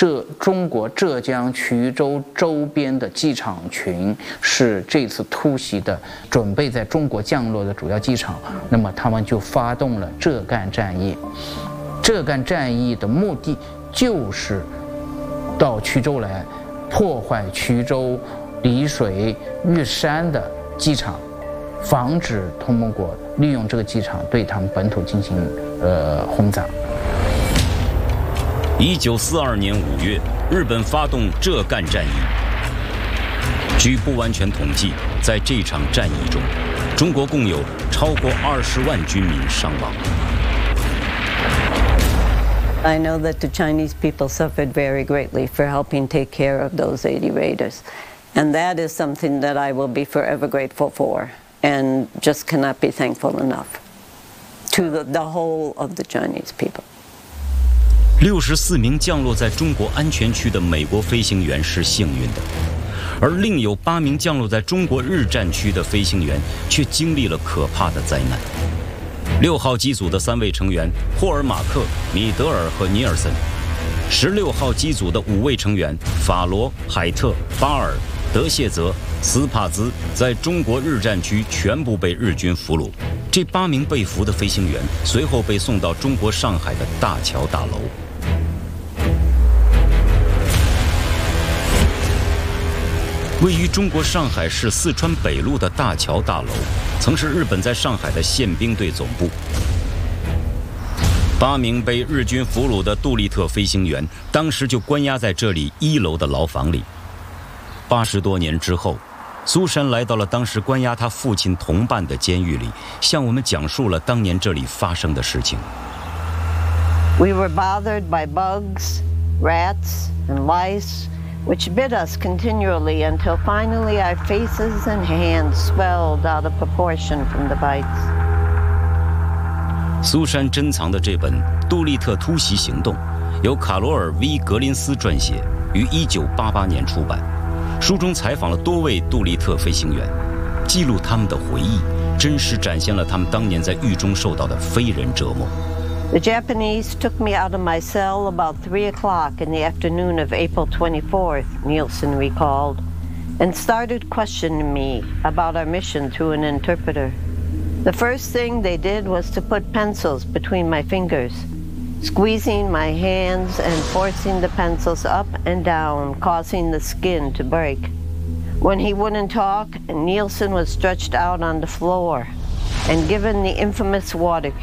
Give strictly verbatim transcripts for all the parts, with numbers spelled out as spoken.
浙中国浙江衢州周边的机场群是这次突袭的准备在中国降落的主要机场，那么他们就发动了浙赣战役。浙赣战役的目的就是到衢州来破坏衢州、丽水、玉山的机场，防止同盟国利用这个机场对他们本土进行呃轰炸。 一九四二年五月，日本发动浙赣战役。据不完全统计，在这场战役中，中国共有超过二十万军民伤亡。 I know that the Chinese people suffered very greatly for helping take care of those eighty raiders. And that is something that I will be forever grateful for and just cannot be thankful enough to the, the whole of the Chinese people. 六十四名降落在中国安全区的美国飞行员是幸运的，而另有八名降落在中国日战区的飞行员却经历了可怕的灾难。六号机组的三位成员霍尔马克、米德尔和尼尔森，十六号机组的五位成员法罗、海特、巴尔、德谢泽、斯帕兹在中国日战区全部被日军俘虏。这八名被俘的飞行员随后被送到中国上海的大桥大楼。位于中国上海市四川北路的大桥大楼，曾是日本在上海的宪兵队总部。八名被日军俘虏的杜立特飞行员，当时就关押在这里一楼的牢房里。八十多年之后，苏珊来到了当时关押他父亲同伴的监狱里，向我们讲述了当年这里发生的事情。 We were bothered by bugs, rats, and lice.which bit us continually until finally our faces and hands swelled out of proportion from the bites. 苏珊珍藏的这本《杜立特突袭行动》，由卡罗尔 ·V· 格林斯撰写，于一九八八年出版。书中采访了多位杜立特飞行员，记录他们的回忆，真实展现了他们当年在狱中受到的非人折磨。 The Japanese took me out of my cell about three o'clock in the afternoon of April twenty-fourth, Nielsen recalled, and started questioning me about our mission through an interpreter. The first thing they did was to put pencils between my fingers, squeezing my hands and forcing the pencils up and down, causing the skin to break. When he wouldn't talk, Nielsen was stretched out on the floor and given the infamous water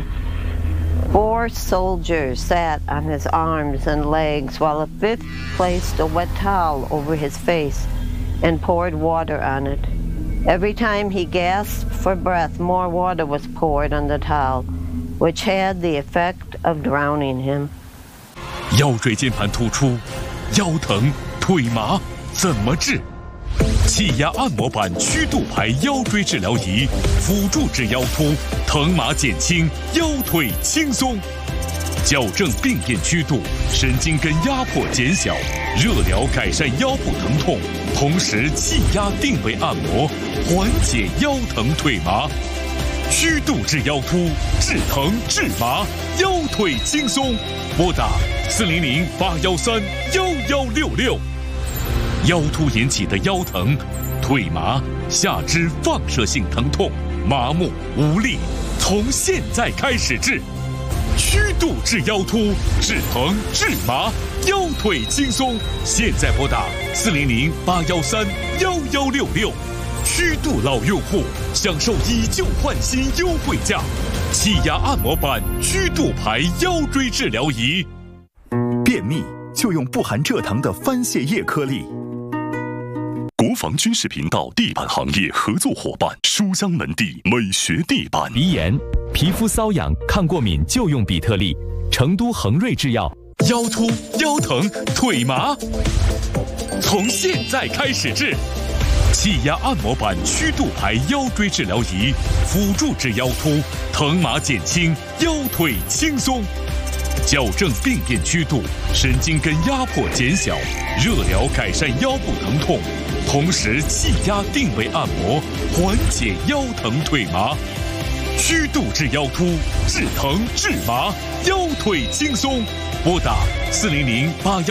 cure.Four soldiers sat on his arms and legs while a fifth placed a wet towel over his face and poured water on it. Every time he gasped for breath, more water was poured on the towel, which had the effect of drowning him. 腰椎间盘突出，腰疼、腿麻，怎么治？气压按摩板曲度牌腰椎治疗仪，辅助治腰突，疼麻减轻，腰腿轻松，矫正病变曲度，神经根压迫减小，热疗改善腰部疼痛，同时气压定位按摩，缓解腰疼腿麻。曲度治腰突，治疼治麻，腰腿轻松。拨打四零零八幺三幺幺六六。腰突引起的腰疼、腿麻、下肢放射性疼痛、麻木、无力，从现在开始治。曲度治腰突，治疼治麻，腰腿轻松。现在拨打四零零八幺三幺幺六六。曲度老用户享受以旧换新优惠价，气压按摩板曲度牌腰椎治疗仪。 便秘就用不含蔗糖的番泻叶颗粒。国防军事频道地板行业合作伙伴书香门第美学地板。 鼻炎、皮肤瘙痒、抗过敏就用比特利。成都恒瑞制药。 腰突、腰疼、腿麻，从现在开始治。气压按摩板曲度牌腰椎治疗仪，辅助治腰突，疼麻减轻，腰腿轻松。矫正病变曲度，神经根压迫减小，热疗改善腰部疼痛，同时气压定位按摩，缓解腰疼腿麻。曲度治腰突，治疼治麻，腰腿轻松。拨打四零零八幺。